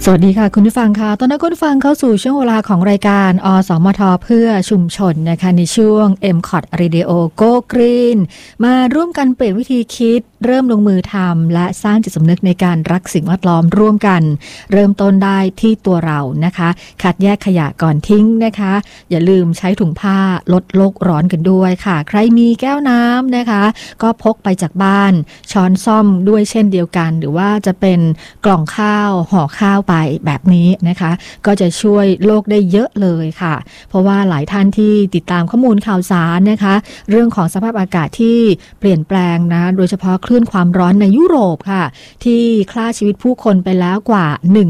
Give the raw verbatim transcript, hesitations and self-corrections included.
สวัสดีค่ะคุณผู้ฟังค่ะตอนนี้คุณผู้ฟังเข้าสู่ช่วงเวลาของรายการอสมทเพื่อชุมชนนะคะในช่วง เอ็ม คอท Radio Go Green มาร่วมกันเปลี่ยนวิธีคิดเริ่มลงมือทำและสร้างจิตสำนึกในการรักสิ่งแวดล้อมร่วมกันเริ่มต้นได้ที่ตัวเรานะคะคัดแยกขยะก่อนทิ้งนะคะอย่าลืมใช้ถุงผ้าลดโลกร้อนกันด้วยค่ะใครมีแก้วน้ำนะคะก็พกไปจากบ้านช้อนส้อมด้วยเช่นเดียวกันหรือว่าจะเป็นกล่องข้าวห่อข้าวไปแบบนี้นะคะก็จะช่วยโลกได้เยอะเลยค่ะเพราะว่าหลายท่านที่ติดตามข้อมูลข่าวสารนะคะเรื่องของสภาพอากาศที่เปลี่ยนแปลงนะโดยเฉพาะคลื่นความร้อนในยุโรปค่ะที่ฆ่าชีวิตผู้คนไปแล้วกว่าหนึ่ง